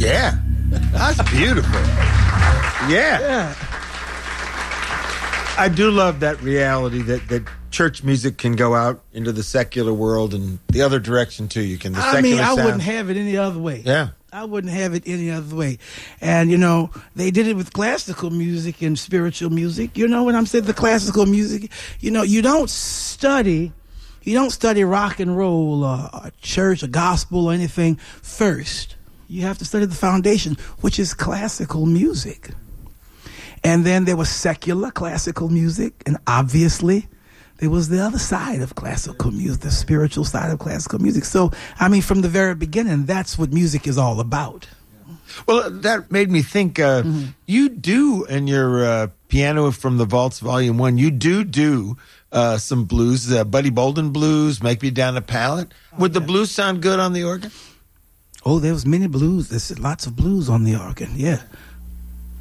Yeah. That's beautiful. Yeah. I do love that reality that church music can go out into the secular world and the other direction too. You can. I wouldn't have it any other way. Yeah. I wouldn't have it any other way. And, they did it with classical music and spiritual music. You know what I'm saying? The classical music, you don't study rock and roll or church or gospel or anything first. You have to study the foundation, which is classical music. And then there was secular classical music, and obviously there was the other side of classical music, the spiritual side of classical music. So, from the very beginning, that's what music is all about. Well, that made me think, you do, in your Piano from the Vaults, Volume 1, you do some blues, Buddy Bolden blues, Make Me Down a Pallet. Would the blues sound good on the organ? Oh, there was many blues. There's lots of blues on the organ, yeah.